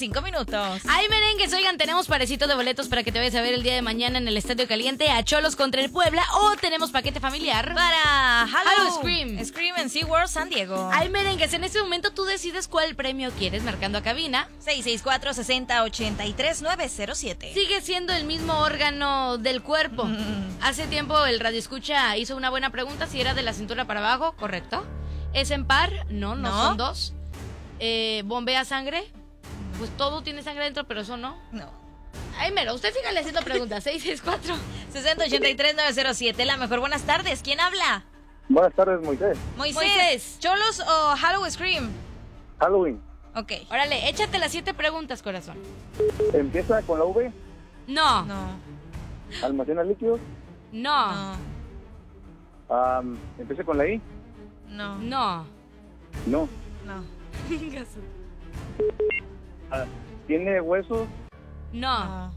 5 minutos. Ay, merengues, oigan, tenemos parecito de boletos para que te vayas a ver el día de mañana en el Estadio Caliente a Cholos contra el Puebla, o tenemos paquete familiar Para Halo Scream. Scream en SeaWorld San Diego. Ay, merengues, en este momento tú decides cuál premio quieres marcando a cabina. 664-60-83-907. Sigue siendo el mismo órgano del cuerpo. Hace tiempo el radioescucha hizo una buena pregunta si era de la cintura para abajo, ¿correcto? ¿Es en par? No son dos. ¿Bombea sangre? Pues todo tiene sangre dentro, pero eso no. No. Ay, mero, usted sígale haciendo preguntas. 664-60-83-907. La mejor, buenas tardes. ¿Quién habla? Buenas tardes, Moisés. Moisés. ¿Cholos o Halo Scream? Halloween. Ok. Órale, échate las 7 preguntas, corazón. Empieza con la V, No. almacena líquidos. No. Empieza con la I. No. No. No. No. Tiene huesos. No.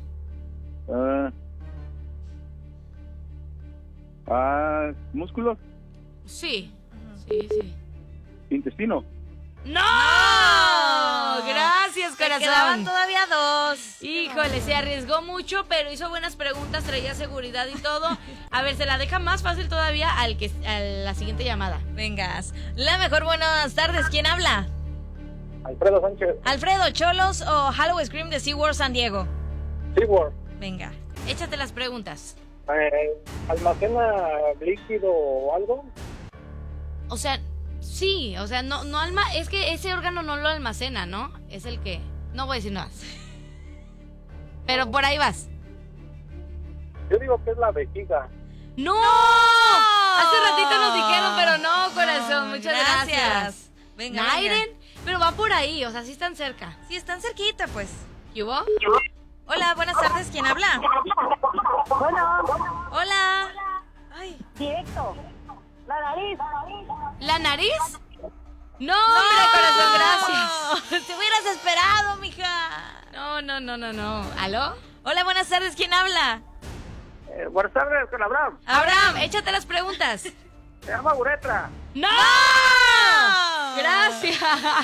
Músculos. Sí. Intestino. ¡No! Gracias, Quedaban corazón. todavía 2. Híjole, se arriesgó mucho, pero hizo buenas preguntas, traía seguridad y todo. A ver, se la deja más fácil todavía a la siguiente llamada. Vengas. La mejor, buenas tardes. ¿Quién habla? Alfredo Sánchez. Alfredo, ¿Cholos o Halo Scream de SeaWorld San Diego? SeaWorld. Venga. Échate las preguntas. ¿Almacena líquido o algo? O sea, sí, o sea, no es que ese órgano no lo almacena, ¿no? Es el que... No voy a decir nada. Pero por ahí vas. Yo digo que es la vejiga. ¡No! Hace ratito nos dijeron, pero no, corazón. Muchas gracias. Venga, Nairen, pero va por ahí, o sea, sí están cerca. Sí, están cerquita, pues. ¿Qué hubo? Hola, buenas tardes. ¿Quién habla? Bueno, Hola. Ay. directo. La nariz. ¿La nariz? No, hombre, corazón, gracias. Te hubieras esperado, mija. No. ¿Aló? Hola, buenas tardes. ¿Quién habla? Buenas tardes, con Abraham. Abraham, échate las preguntas. Se llama uretra. ¡No! Gracias.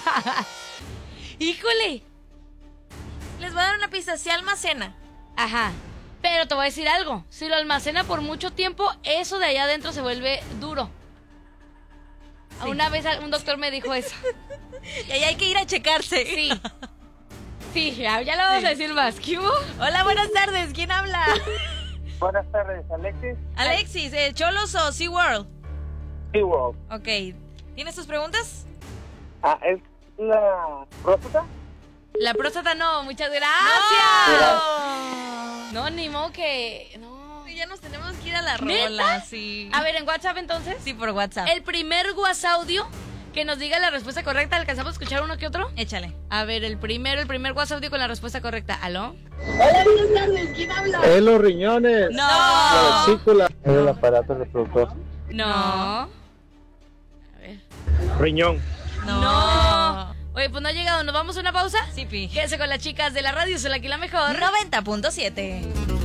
Híjole. Les voy a dar una pista. Se almacena. Ajá. Pero te voy a decir algo. Si lo almacena por mucho tiempo, eso de allá adentro se vuelve duro. Sí. Una vez un doctor me dijo eso. Y ahí hay que ir a checarse. Sí. Sí, ya lo vamos a decir más. ¿Qué hubo? Hola, buenas tardes. ¿Quién habla? Buenas tardes, Alexis. Alexis, ¿Cholos o SeaWorld? SeaWorld. Ok. ¿Tienes tus preguntas? ¿Es la próstata? La próstata no, muchas gracias. No, ni modo que... No. Ya nos tenemos que ir a la ¿Neta? rola, sí. A ver, en WhatsApp entonces. Sí, por WhatsApp. El primer WhatsApp que nos diga la respuesta correcta. ¿Alcanzamos a escuchar uno que otro? Échale. A ver, el primer WhatsApp con la respuesta correcta. ¿Aló? Hola, buenas tardes. ¿Quién habla? Es los riñones. No. La vesícula. Es el aparato reproductor. No. A ver. Riñón. No. Oye, pues no ha llegado. ¿Nos vamos a una pausa? Sí, pi. Quédese con las chicas de la radio. Soy aquí la mejor. 90.7.